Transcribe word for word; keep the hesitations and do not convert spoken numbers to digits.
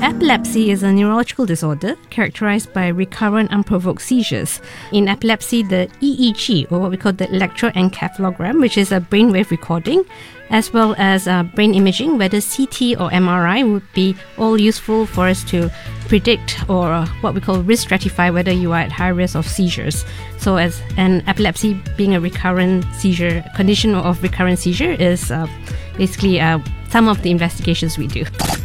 Epilepsy is a neurological disorder characterized by recurrent unprovoked seizures. In epilepsy, the E E G, or what we call the electroencephalogram, which is a brainwave recording, as well as uh, brain imaging, whether C T or M R I, would be all useful for us to predict or uh, what we call risk stratify whether you are at high risk of seizures. So as an epilepsy being a recurrent seizure, condition of recurrent seizure is uh, basically uh, some of the investigations we do.